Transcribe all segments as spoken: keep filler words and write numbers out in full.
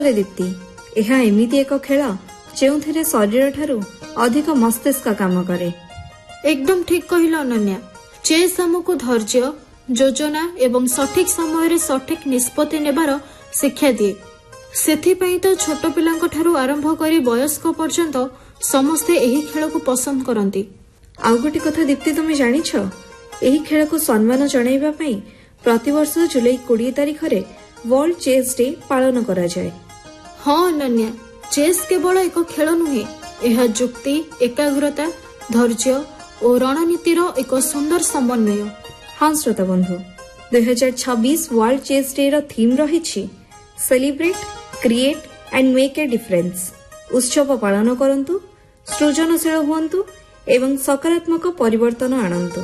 दीप्ति यह एमिति एक खेल जो शरीर ठारू अधिक मस्तिष्क काम करे। एकदम ठीक कहल अनन्या। चेस हमको धैर्य, योजना एवं सठिक समय सठिक निष्पत्ति नेबार शिक्षा दिए। सेथिपई तो छोट पिलांक ठारू आरंभ करी वयस्क पर्यंत समस्ते एही खेल को पसंद करती। आउ गोटे कथा दीप्ति तुम जानिछ, एही खेल को सम्मान जणाइबा पई प्रतिवर्ष जुलाई बीस तारिख रे वर्ल्ड चेस डे पालन करा जाए। हाँ अनन्या, चेस केवल एक खेल नुहे, यह जुक्ति, एकाग्रता, धैर्य और रणनीतिर एक सुंदर समन्वय। हाँ श्रोता बंधु, दुई हजार छब्बीस वर्ल्ड चेस डे रो थीम रही celebrate, create and make a difference. उत्सव पालन करंतु, सृजनशील हुअन्तु एवं सकारात्मक परिवर्तन आणन्तु।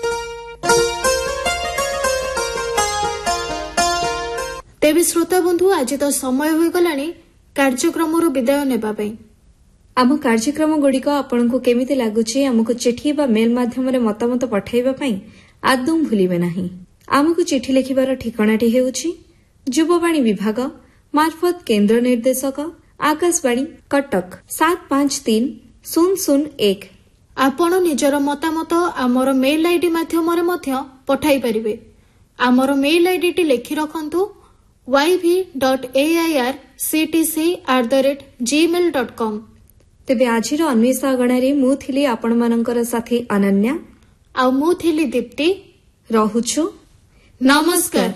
तेबे श्रोता बंधु, आज तो समय हो गलानी कार्यक्रम विदाय नेबा पई। आम कार्यक्रम गुड़िक आपनको केमिति लागुछि आमको चिठी बा मेल माध्यम रे मतामत पठाइबा पई आदौ भूलिबे नाही। आमको चिठी लिखिबार ठिकाणाटी हेउछि युववाणी विभाग मार्फत केन्द्र निर्देशक आकाशवाणी कटक सात पांच तीन शून्य शून्य एक। आपण निजर मतामत आमर मेल आईडी माध्यम रे मध्य पठाई परिबे। आमर मेल आईडी टी लिखि रखंतु वाई भी dot A I R C T C at the rate Gmail dot com. तेबे आजिर अन्वेषा अगणारे मु थिली आपण मानकर साथी अनन्या आ मु थिली दीप्ति। रहुछु। नमस्कार।